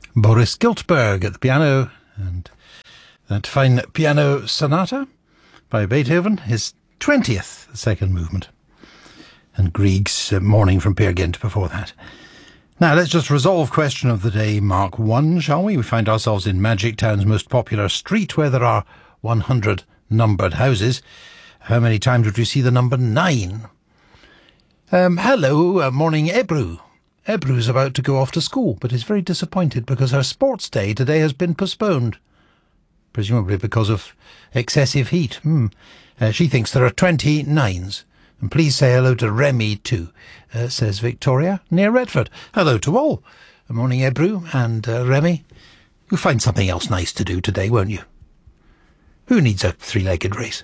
Boris Giltberg at the piano, and that fine piano sonata by Beethoven, his 20th second movement, and Grieg's Morning from Peer Gynt before that. Now let's just resolve question of the day Mark 1, shall we? We find ourselves in Magic Town's most popular street where there are 100 numbered houses. How many times would you see the number 9? Hello, morning Ebru. Ebru's about to go off to school, but is very disappointed because her sports day today has been postponed. Presumably because of excessive heat. She thinks there are 20 9s. And please say hello to Remy too, says Victoria, near Redford. Hello to all. Good morning, Ebru and Remy. You'll find something else nice to do today, won't you? Who needs a three-legged race?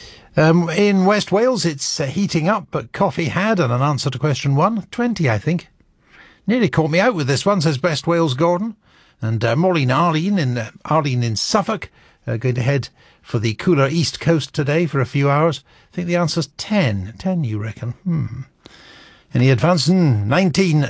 In West Wales, it's heating up, but coffee had, and an answer to question 1, 20, I think. Nearly caught me out with this one, says West Wales Gordon. And Maureen Arlene in Suffolk, going to head for the cooler east coast today for a few hours. I think the answer's 10. 10, you reckon? Any advance? 19.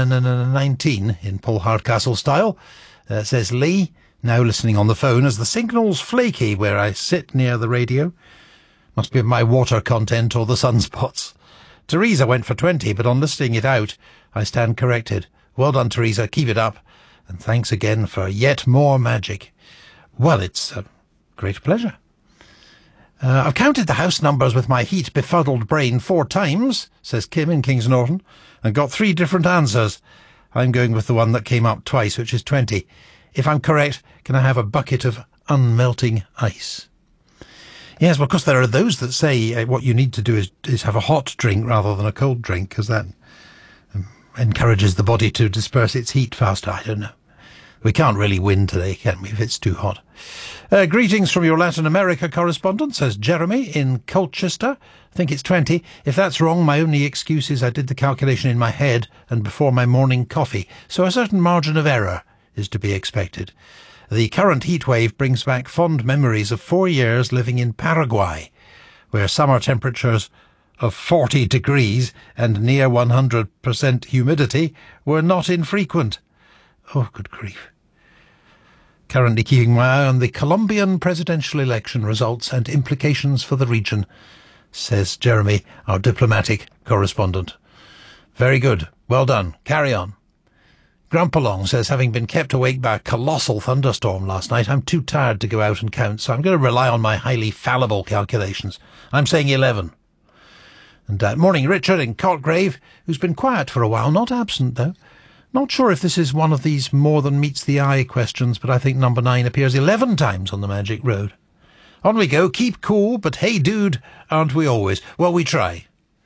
19 in Paul Hardcastle style, says Lee, now listening on the phone as the signal's flaky where I sit near the radio. Must be my water content or the sunspots. Teresa went for 20, but on listing it out, I stand corrected. Well done, Teresa. Keep it up. And thanks again for yet more magic. Well, it's a great pleasure. I've counted the house numbers with my heat-befuddled brain 4 times, says Kim in Kings Norton, and got 3 different answers. I'm going with the one that came up twice, which is 20. If I'm correct, can I have a bucket of unmelting ice? Yes, well, of course, there are those that say what you need to do is have a hot drink rather than a cold drink, because that encourages the body to disperse its heat faster. I don't know. We can't really win today, can we, if it's too hot? Greetings from your Latin America correspondent, says Jeremy in Colchester. I think it's 20. If that's wrong, my only excuse is I did the calculation in my head and before my morning coffee, so a certain margin of error is to be expected. The current heatwave brings back fond memories of 4 years living in Paraguay, where summer temperatures of 40 degrees and near 100% humidity were not infrequent. Oh, good grief. Currently keeping my eye on the Colombian presidential election results and implications for the region, says Jeremy, our diplomatic correspondent. Very good. Well done. Carry on. Grumpalong says, having been kept awake by a colossal thunderstorm last night, I'm too tired to go out and count, so I'm going to rely on my highly fallible calculations. I'm saying 11. And morning, Richard in Cotgrave, who's been quiet for a while, not absent, though. Not sure if this is one of these more than meets the eye questions, but I think number 9 appears 11 times on the Magic Road. On we go. Keep cool, but hey, dude, aren't we always? Well, we try.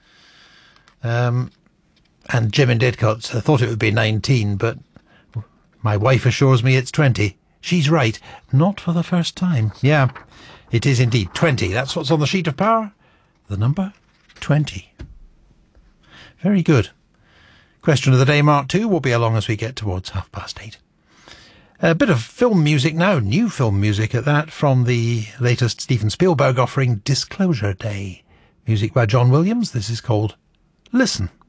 And Jim in Didcot thought it would be 19, but my wife assures me it's 20. She's right. Not for the first time. Yeah, it is indeed 20. That's what's on the sheet of power. The number 20. Very good. Question of the day, Mark 2, will be along as we get towards 8:30. A bit of film music now, new film music at that, from the latest Steven Spielberg offering, Disclosure Day. Music by John Williams. This is called Listen.